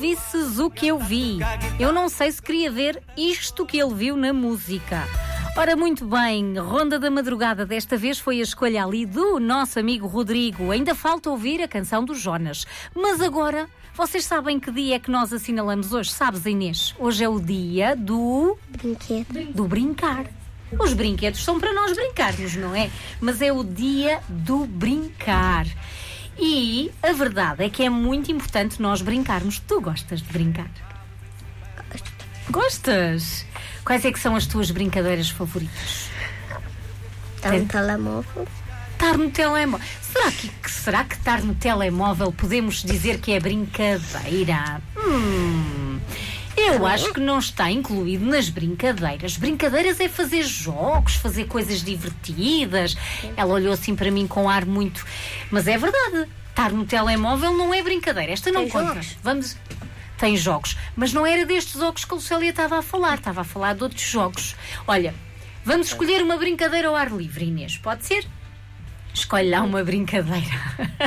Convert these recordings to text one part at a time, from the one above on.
visses o que eu vi. Eu não sei se queria ver isto que ele viu na música. Ora, muito bem, Ronda da Madrugada desta vez foi a escolha ali do nosso amigo Rodrigo. Ainda falta ouvir a canção do Jonas. Mas agora, vocês sabem que dia é que nós assinalamos hoje? Sabes, Inês? Hoje é o dia do... Brinquedo. Do brincar. Os brinquedos são para nós brincarmos, não é? Mas é o dia do brincar. E a verdade é que é muito importante nós brincarmos. Tu gostas de brincar? Gosto. Gostas? Quais é que são as tuas brincadeiras favoritas? Está no telemóvel. Estar no telemóvel. Será que estar no telemóvel podemos dizer que é brincadeira? Eu acho que não está incluído nas brincadeiras. Brincadeiras é fazer jogos, fazer coisas divertidas. Ela olhou assim para mim com ar muito... Mas é verdade, estar no telemóvel não é brincadeira. Esta não conta. Vamos... Tem jogos, mas não era destes jogos que a Lucélia estava a falar. Estava a falar de outros jogos. Olha, vamos escolher uma brincadeira ao ar livre, Inês. Pode ser? Escolhe lá uma brincadeira.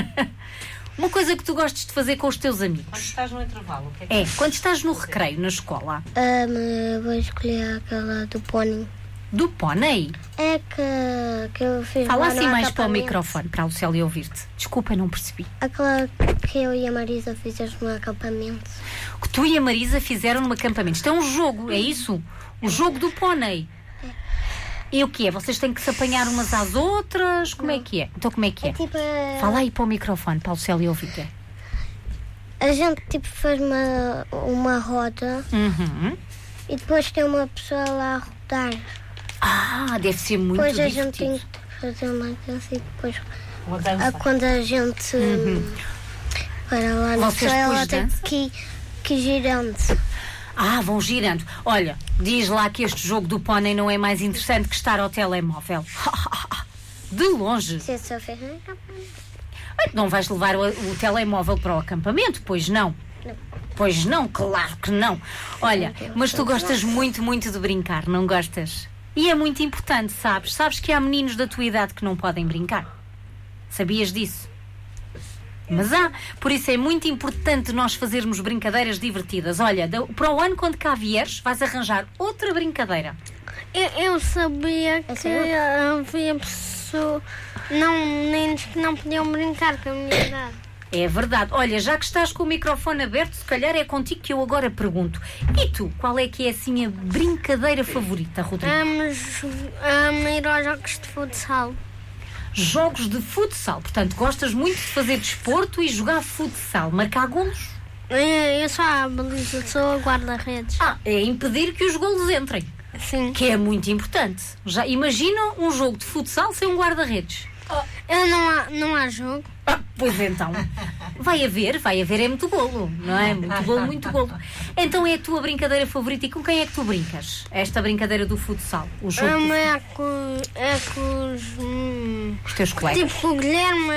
Uma coisa que tu gostes de fazer com os teus amigos. Quando estás no intervalo, o que é que quando estás no recreio, na escola. Vou escolher aquela do pônei. Do pônei? É que eu fiz. Fala lá assim no mais para o acampamento. microfone, para a Lucélia ouvir-te. Desculpa, não percebi. Aquela que eu e a Marisa fizemos no acampamento. O que tu e a Marisa fizeram num acampamento. Isto é um jogo, é isso? O jogo do pônei. E o que é? Vocês têm que se apanhar umas às outras? Como é que é? Então como é que é? Tipo, Fala aí para o microfone, para a Lucélia ouvir-te. a gente tipo faz uma roda e depois tem uma pessoa lá a rodar. Ah, deve ser muito Depois a gente divertido. tem que fazer uma dança e depois uma dança? quando a gente para lá na Vocês pessoa, ela depois tem dançam? que ir girando. Ah, vão girando. Olha, diz lá que este jogo do pônei não é mais interessante que estar ao telemóvel. De longe. Se eu só fez no acampamento. Não vais levar o telemóvel para o acampamento, pois não? Pois não, claro que não. Olha, mas tu gostas muito, muito de brincar, não gostas? E é muito importante, sabes? Sabes que há meninos da tua idade que não podem brincar. Sabias disso? Mas por isso é muito importante nós fazermos brincadeiras divertidas. Olha, para o ano quando cá vieres, vais arranjar outra brincadeira. Eu sabia que havia pessoas, meninos que não podiam brincar com a minha idade. É verdade. Olha, já que estás com o microfone aberto, se calhar é contigo que eu agora pergunto. E tu, qual é que é assim a brincadeira favorita, Rodrigo? Ir aos jogos de futsal. Jogos de futsal. Portanto, gostas muito de fazer desporto e jogar futsal. Marcar golos? Eu sou a baliza, sou a guarda-redes. É impedir que os golos entrem. Sim. Que é muito importante. Já imagina um jogo de futsal sem um guarda-redes. Não há jogo. Pois então. Vai haver é muito golo, não é? Muito golo. Então é a tua brincadeira favorita e com quem é que tu brincas? Esta brincadeira do futsal, o jogo do futsal. É com os teus colegas. Tipo, o Guilherme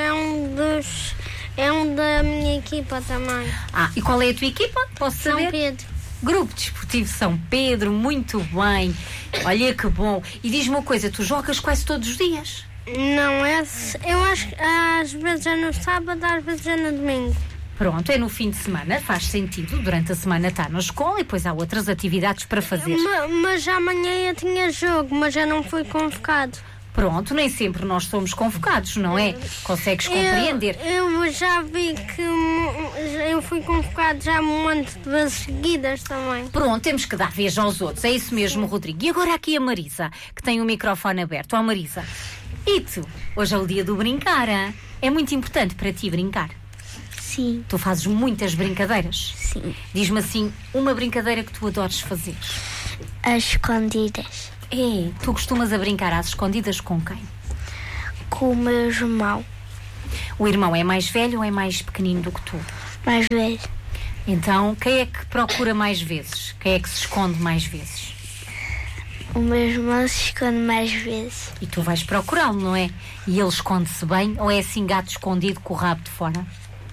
é um da minha equipa também. E qual é a tua equipa? Posso saber? São Pedro. Grupo Desportivo São Pedro, muito bem. Olha que bom. E diz-me uma coisa, tu jogas quase todos os dias? Não, eu acho que às vezes é no sábado, às vezes é no domingo. Pronto, é no fim de semana, faz sentido. Durante a semana está na escola e depois há outras atividades para fazer. Mas amanhã eu tinha jogo, mas já não fui convocado. Pronto, nem sempre nós somos convocados, não é? Consegues compreender? Eu já vi que eu fui convocado já um monte de vezes seguidas também. Pronto, temos que dar vez aos outros, é isso mesmo, Rodrigo. E agora aqui a Marisa, que tem o microfone aberto. Marisa, e tu? Hoje é o dia do brincar, hein? É muito importante para ti brincar? Sim. Tu fazes muitas brincadeiras? Sim. Diz-me assim, uma brincadeira que tu adores fazer. As escondidas. Tu costumas a brincar às escondidas com quem? Com o meu irmão. O irmão é mais velho ou é mais pequenino do que tu? Mais velho. Então, quem é que procura mais vezes? Quem é que se esconde mais vezes? O meu irmão se esconde mais vezes. E tu vais procurá-lo, não é? E ele esconde-se bem ou é assim gato escondido com o rabo de fora?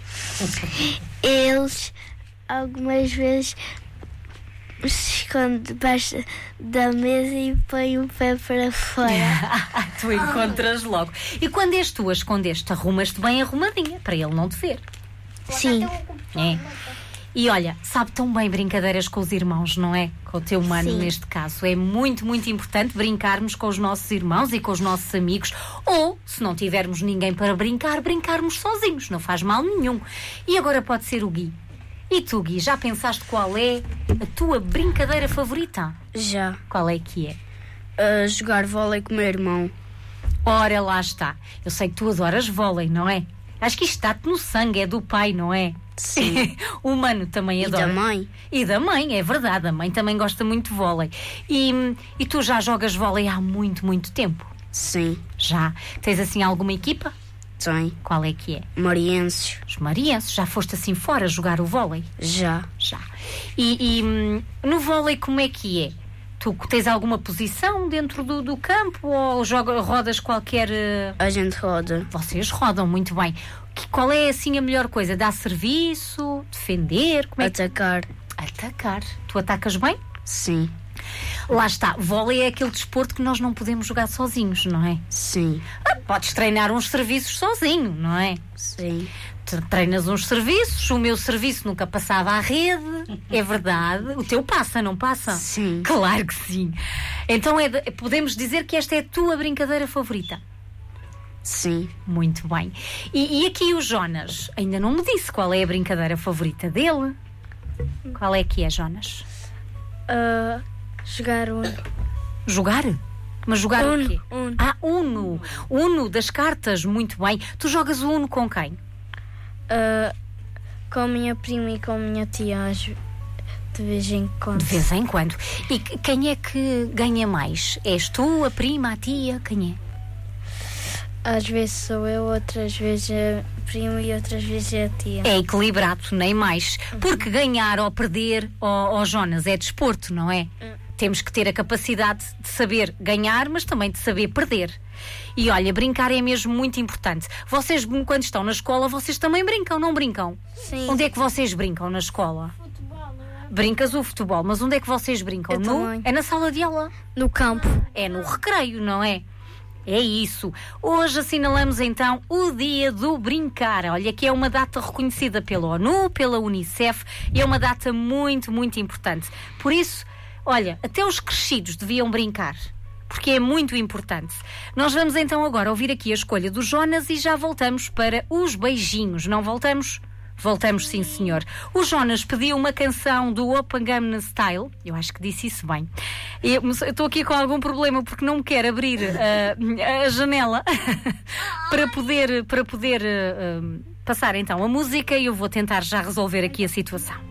Eles, algumas vezes, se esconde debaixo da mesa e põe o pé para fora. Tu encontras logo. E quando és tu a escondeste, arrumas-te bem arrumadinha, para ele não te ver. Sim. É. E olha, sabe tão bem brincadeiras com os irmãos, não é? Com o teu mano, Sim. neste caso. É muito, muito importante brincarmos com os nossos irmãos e com os nossos amigos. Ou, se não tivermos ninguém para brincar, brincarmos sozinhos. Não faz mal nenhum. E agora pode ser o Gui. E tu, Gui, já pensaste qual é a tua brincadeira favorita? Já. Qual é que é? Jogar vôlei com o meu irmão. Ora, lá está. Eu sei que tu adoras vôlei, não é? Acho que isto está-te no sangue, é do pai, não é? Sim. O mano também E adora. da mãe. E da mãe, é verdade. A mãe também gosta muito de vôlei. E tu já jogas vôlei há muito, muito tempo? Sim. Já. Tens assim alguma equipa? Tem. Qual é que é? Marienses. Os marienses. Já foste assim fora jogar o vôlei? Já. Já. E no vôlei como é que é? Tu tens alguma posição dentro do campo ou rodas qualquer... A gente roda. Vocês rodam muito bem. Qual é assim a melhor coisa? Dar serviço? Defender? Como é que... Atacar. Atacar. Tu atacas bem? Sim. Lá está. Vôlei é aquele desporto que nós não podemos jogar sozinhos, não é? Sim. Podes treinar uns serviços sozinho, não é? Sim. Treinas uns serviços, o meu serviço nunca passava à rede, é verdade. O teu passa, não passa? Sim. Claro que sim. Então podemos dizer que esta é a tua brincadeira favorita. Sim. Muito bem. E aqui o Jonas ainda não me disse qual é a brincadeira favorita dele. Qual é que é, Jonas? Jogar Uno. Jogar? Mas jogar o Uno, quê? Uno. Ah, Uno. Uno das cartas, muito bem. Tu jogas o Uno com quem? Com a minha prima e com a minha tia, de vez em quando. De vez em quando. E quem é que ganha mais? És tu, a prima, a tia? Quem é? Às vezes sou eu, outras vezes a prima e outras vezes a tia. É equilibrado, nem mais. Porque ganhar ou perder, Jonas, é desporto, não é? Temos que ter a capacidade de saber ganhar, mas também de saber perder. E olha, brincar é mesmo muito importante. Vocês, quando estão na escola, vocês também brincam, não brincam? Sim. Onde é que vocês brincam na escola? Brincas o futebol, mas onde é que vocês brincam? Eu também. É na sala de aula? No campo. É no recreio, não é? É isso. Hoje assinalamos então o Dia do Brincar. Olha, que é uma data reconhecida pela ONU, pela Unicef, e é uma data muito, muito importante. Por isso, olha, até os crescidos deviam brincar, porque é muito importante. Nós vamos então agora ouvir aqui a escolha do Jonas e já voltamos para os beijinhos. Não voltamos? Voltamos, sim, senhor. O Jonas pediu uma canção do Open Gangnam Style. Eu acho que disse isso bem. Eu estou aqui com algum problema porque não me quero abrir a janela para poder passar então a música e eu vou tentar já resolver aqui a situação.